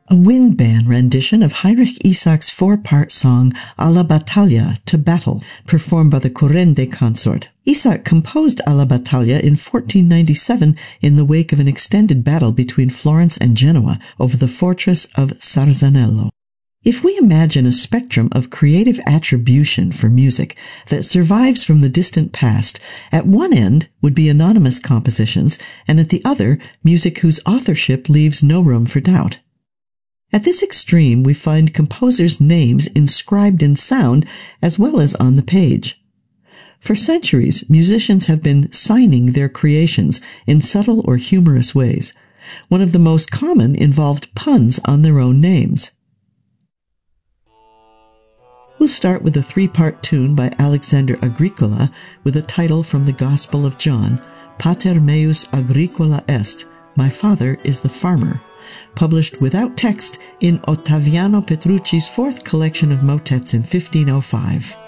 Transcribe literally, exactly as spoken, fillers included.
a wind band rendition of Heinrich Isaac's four-part song Alla Battaglia, to battle, performed by the Corrende Consort. Isaac composed Alla Battaglia in fourteen ninety-seven in the wake of an extended battle between Florence and Genoa over the fortress of Sarzanello. If we imagine a spectrum of creative attribution for music that survives from the distant past, at one end would be anonymous compositions, and at the other, music whose authorship leaves no room for doubt. At this extreme, we find composers' names inscribed in sound as well as on the page. For centuries, musicians have been signing their creations in subtle or humorous ways. One of the most common involved puns on their own names. We'll start with a three-part tune by Alexander Agricola with a title from the Gospel of John, Pater meus agricola est, My Father is the Farmer, published without text in Ottaviano Petrucci's fourth collection of motets in fifteen oh five.